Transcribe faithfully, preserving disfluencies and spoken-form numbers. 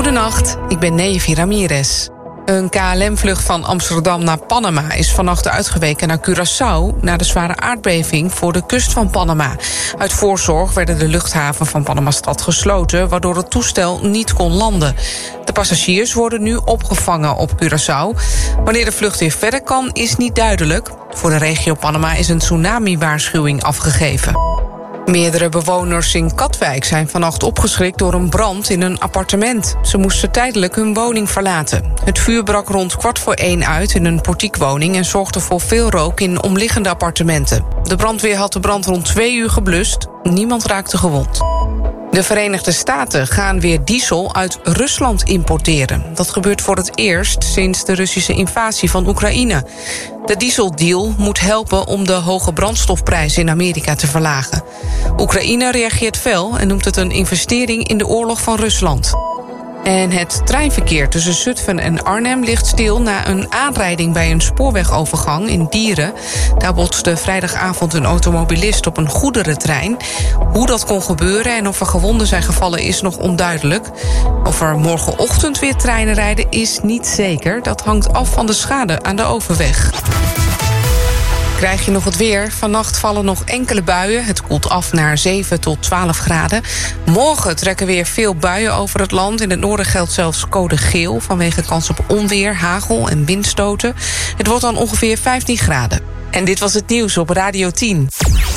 Goedenacht, ik ben Nevi Ramirez. Een K L M-vlucht van Amsterdam naar Panama is vannacht uitgeweken naar Curaçao na de zware aardbeving voor de kust van Panama. Uit voorzorg werden de luchthaven van Panama-stad gesloten, waardoor het toestel niet kon landen. De passagiers worden nu opgevangen op Curaçao. Wanneer de vlucht weer verder kan, is niet duidelijk. Voor de regio Panama is een tsunami-waarschuwing afgegeven. Meerdere bewoners in Katwijk zijn vannacht opgeschrikt door een brand in een appartement. Ze moesten tijdelijk hun woning verlaten. Het vuur brak rond kwart voor één uit in een portiekwoning en zorgde voor veel rook in omliggende appartementen. De brandweer had de brand rond twee uur geblust. Niemand raakte gewond. De Verenigde Staten gaan weer diesel uit Rusland importeren. Dat gebeurt voor het eerst sinds de Russische invasie van Oekraïne. De dieseldeal moet helpen om de hoge brandstofprijzen in Amerika te verlagen. Oekraïne reageert fel en noemt het een investering in de oorlog van Rusland. En het treinverkeer tussen Zutphen en Arnhem ligt stil na een aanrijding bij een spoorwegovergang in Dieren. Daar botste vrijdagavond een automobilist op een goederentrein. Hoe dat kon gebeuren en of er gewonden zijn gevallen is nog onduidelijk. Of er morgenochtend weer treinen rijden is niet zeker. Dat hangt af van de schade aan de overweg. Krijg je nog het weer. Vannacht vallen nog enkele buien. Het koelt af naar zeven tot twaalf graden. Morgen trekken weer veel buien over het land. In het noorden geldt zelfs code geel vanwege kans op onweer, hagel en windstoten. Het wordt dan ongeveer vijftien graden. En dit was het nieuws op Radio tien.